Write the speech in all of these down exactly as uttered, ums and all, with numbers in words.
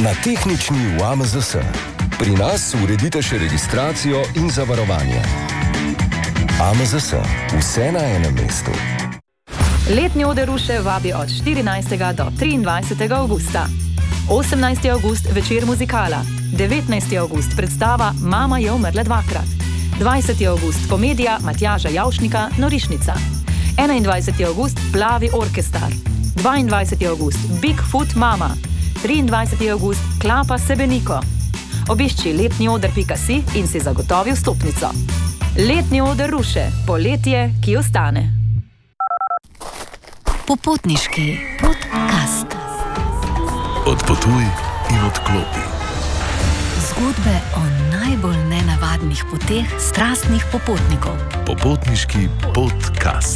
Na tehnični v A M Z S. Pri nas uredite še registracijo in zavarovanje. A M Z S. Vse na enem mestu. Letni oder Ruše vabi od štirinajstega do triindvajsetega avgusta. osemnajsti avgust večer muzikala. devetnajsti avgust predstava Mama je umrla dvakrat. dvajseti avgust komedija Matjaža Javšnika Norišnica. enaindvajseti avgust Plavi orkestar. dvaindvajseti avgust Bigfoot Mama. triindvajseti avgust Klapa Sebeniko. Obišči letni oder pika si in si zagotovi vstopnico. Letni oder Ruše. Poletje, ki ostane. Popotniški podcast. Odpotuj in odklopi. Zgodbe o najbolj nenavadnih poteh strastnih popotnikov. Popotniški podcast.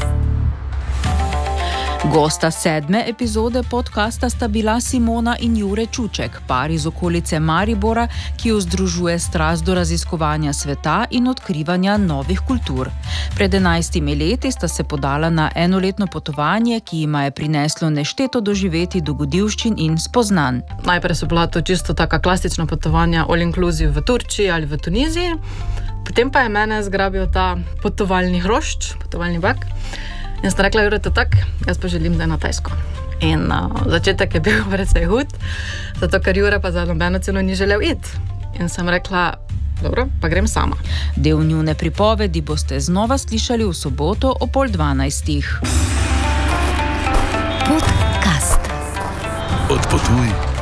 Gosta sedme epizode podcasta sta bila Simona in Jure Čuček, par iz okolice Maribora, ki jo združuje strast do raziskovanja sveta in odkrivanja novih kultur. Pred enajstimi leti sta se podala na enoletno potovanje, ki jima je prineslo nešteto doživeti dogodivščin in spoznanj. Najprej so bila to čisto taka klasična potovanja all inclusive v Turčiji ali v Tuniziji, potem pa je mene zgrabil ta potovalni hrošč, potovalni bak. In sta rekla, Jure, to tak, jaz pa želim, da je na Tajsko. In uh, začetek je bil precej hud, zato ker Jure pa za nobeno ceno ni želel iti. In sem rekla, dobro, pa grem sama. Del njune pripovedi boste znova slišali v soboto o pol dvanajstih. Podcast. Odpotuj